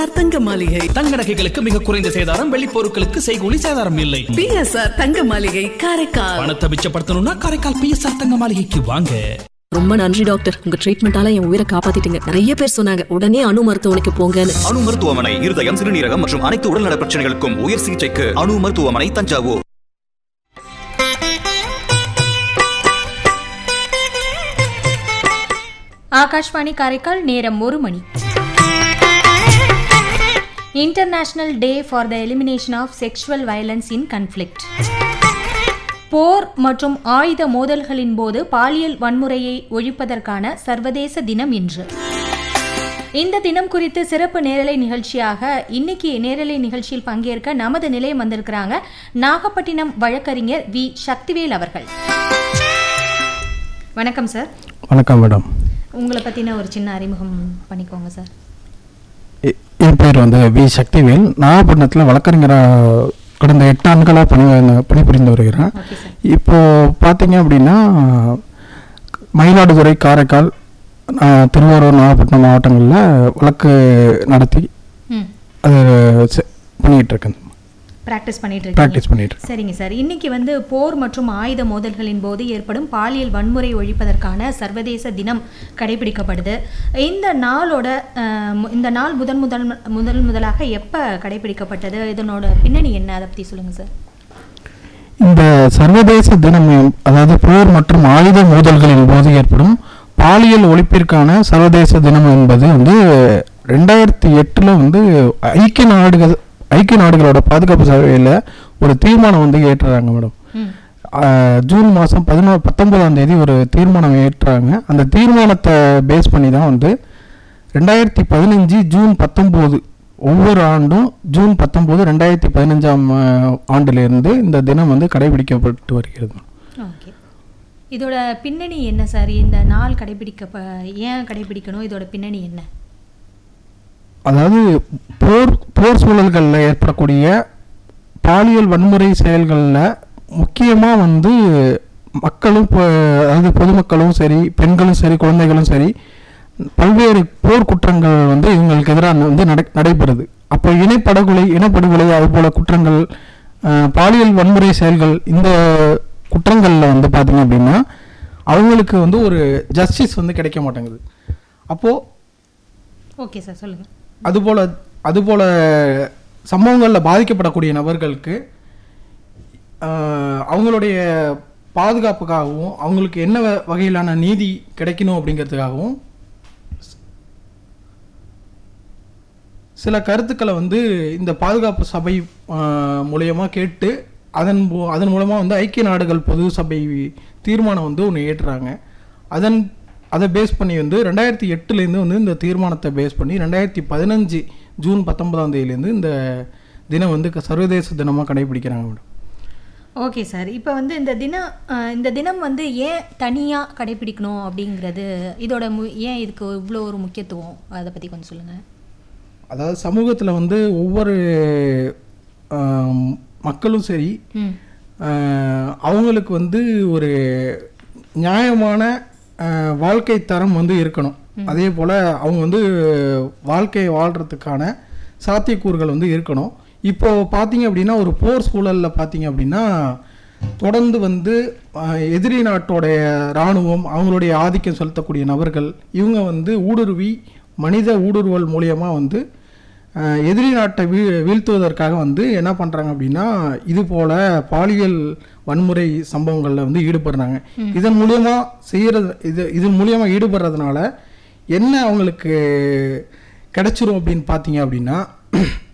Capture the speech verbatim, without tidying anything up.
தங்க மாளிகை தங்க நகைகளுக்கு மிக குறைந்த சேதாரம், வெள்ளி பொருட்களுக்கு செய்கூலி சேதாரம் இல்லை. பிஎஸ்ஆர் தங்க மாளிகை காரைக்கால். பணத்தை மிச்சப்படுத்தணும்னா காரைக்கால் பிஎஸ்ஆர் தங்க மாளிகைக்கு வாங்க. ரொம்ப நன்றி டாக்டர், உங்க ட்ரீட்மெண்டால என் உயிரை காப்பாத்திட்டீங்க. நிறைய பேர் சொன்னாங்க உடனே அணு மருத்துவமனைக்கு போங்கன்னு. அணு மருத்துவமனை இருதயம், சிறுநீரகம் மற்றும் அனைத்து உடல்நல பிரச்சனைகளுக்கும் உயர் சிகிச்சைக்கு அணு மருத்துவமனை, தஞ்சாவூர். ஆகாஷ்வாணி காரைக்கால். நேரம் ஒரு மணி. International day for the elimination of sexual violence in conflict. போர் மற்றும் ஆயுத மோதல்களின் போது பாலியல் வன்முறையை ஒழிப்பதற்கான சர்வதேச தினம் இன்று. இந்த தினம் குறித்து சிறப்பு நேரலை நிகழ்ச்சியாக இன்னைக்கு நேரலை நிகழ்ச்சியில் பங்கேற்க நமது நிலையம் வந்திருக்கிறாங்க நாகப்பட்டினம் வழக்கறிஞர் வி சக்திவேல் அவர்கள். வணக்கம் சார். வணக்கம் மேடம். உங்களை பற்றின ஒரு சின்ன அறிமுகம் பண்ணிக்கோங்க சார். என் பேர் வந்து வி சக்திவேல். நாகப்பட்டினத்தில் வழக்கறிஞராக கடந்த எட்டு ஆண்டுகளாக பணி பணிபுரிந்து வருகிறேன். இப்போ பார்த்தீங்க அப்படின்னா மயிலாடுதுறை, காரைக்கால், திருவாரூர், நாகப்பட்டினம் மாவட்டங்களில் வழக்கு நடத்தி அது பண்ணிகிட்டு இருக்கேன். ப்ராக்டிஸ் பண்ணிட்டு ப்ராக்டிஸ் பண்ணிட்டு இருக்கேன். சரிங்க சார். இன்னைக்கு வந்து போர் மற்றும் ஆயுத மோதல்களின் போது ஏற்படும் பாலியல் வன்முறை ஒழிப்பதற்கான சர்வதேச தினம் கடைபிடிக்கப்படுது. இந்த நாளோட இந்த நாள் முதன் முதல் முதல் முதலாக எப்போ கடைபிடிக்கப்பட்டது, இதனோட பின்னணி என்ன, அதை பற்றி சொல்லுங்கள் சார். இந்த சர்வதேச தினம், அதாவது போர் மற்றும் ஆயுத மோதல்களின் போது ஏற்படும் பாலியல் ஒழிப்பிற்கான சர்வதேச தினம் என்பது வந்து ரெண்டாயிரத்தி எட்டில் வந்து ஐக்கிய நாடுகள் ஐக்கிய நாடுகளோட பாதுகாப்பு சபையில் ஒரு தீர்மானம் வந்து ஏற்றுறாங்க மேடம். ஜூன் மாதம் பதினோ பத்தொன்பதாம் தேதி ஒரு தீர்மானம் ஏற்றுறாங்க. அந்த தீர்மானத்தை பேஸ் பண்ணி தான் வந்து ரெண்டாயிரத்தி பதினஞ்சு ஜூன் பத்தொம்போது ஒவ்வொரு ஆண்டும் ஜூன் பத்தொம்போது ரெண்டாயிரத்தி பதினஞ்சாம் ஆண்டிலிருந்து இந்த தினம் வந்து கடைபிடிக்கப்பட்டு வருகிறது. ஓகே, இதோட பின்னணி என்ன சார்? இந்த நாள் கடைபிடிக்க ஏன் கடைபிடிக்கணும், இதோட பின்னணி என்ன? அதாவது போர் போர் சூழல்களில் ஏற்படக்கூடிய பாலியல் வன்முறை செயல்களில் முக்கியமாக வந்து மக்களும், அதாவது பொதுமக்களும் சரி, பெண்களும் சரி, குழந்தைகளும் சரி, பல்வேறு போர் குற்றங்கள் வந்து இவங்களுக்கு எதிராக வந்து நடை நடைபெறுது. அப்போ இனப்படுகொலை இனப்படுகொலை அதுபோல் குற்றங்கள், பாலியல் வன்முறை செயல்கள், இந்த குற்றங்களில் வந்து பார்த்திங்க அப்படின்னா அவங்களுக்கு வந்து ஒரு ஜஸ்டிஸ் வந்து கிடைக்க மாட்டேங்குது. அப்போது ஓகே சார், சொல்லுங்கள். அதுபோல் அதுபோல் சம்பவங்களில் பாதிக்கப்படக்கூடிய நபர்களுக்கு அவங்களுடைய பாதுகாப்புக்காகவும் அவங்களுக்கு என்ன வகையிலான நீதி கிடைக்கணும் அப்படிங்கிறதுக்காகவும் சில கருத்துக்களை வந்து இந்த பாதுகாப்பு சபை மூலமாக கேட்டு அதன் அதன் மூலமாக வந்து ஐக்கிய நாடுகள் பொது சபை தீர்மானம் வந்து ஒன்று ஏற்றுறாங்க. அதன் அதை பேஸ் பண்ணி வந்து ரெண்டாயிரத்தி எட்டுலேருந்து வந்து இந்த தீர்மானத்தை பேஸ் பண்ணி ரெண்டாயிரத்தி பதினஞ்சு ஜூன் பத்தொன்பதாம் தேதியிலேருந்து இந்த தினம் வந்து சர்வதேச தினமாக கடைபிடிக்கிறாங்க மேடம். Okay sir. இப்போ வந்து இந்த தினம் இந்த தினம் வந்து ஏன் தனியாக கடைபிடிக்கணும் அப்படிங்கிறது, இதோட மு ஏன் இதுக்கு இவ்வளோ ஒரு முக்கியத்துவம், அதை பற்றி கொஞ்சம் சொல்லுங்கள். அதாவது சமூகத்தில் வந்து ஒவ்வொரு மக்களும் சரி, அவங்களுக்கு வந்து ஒரு நியாயமான வாழ்க்கை தரம் வந்து இருக்கணும். அதே போல் அவங்க வந்து வாழ்க்கையை வாழ்கிறதுக்கான சாத்தியக்கூறுகள் வந்து இருக்கணும். இப்போது பார்த்தீங்க அப்படின்னா ஒரு போர் சூழலில் பார்த்தீங்க அப்படின்னா தொடர்ந்து வந்து எதிரி நாட்டோடைய இராணுவம், அவங்களுடைய ஆதிக்கம் செலுத்தக்கூடிய நபர்கள், இவங்க வந்து ஊடுருவி மனித ஊடுருவல் மூலியமாக வந்து எதிரி நாட்டை வீ வீழ்த்துவதற்காக வந்து என்ன பண்ணுறாங்க அப்படின்னா இது போல் பாலியல் வன்முறை சம்பவங்களில் வந்து ஈடுபடுறாங்க. இதன் மூலியமாக செய்கிறது இது இதன் மூலியமாக ஈடுபடுறதுனால என்ன அவங்களுக்கு கிடைச்சிரும் அப்படின்னு பார்த்தீங்க அப்படின்னா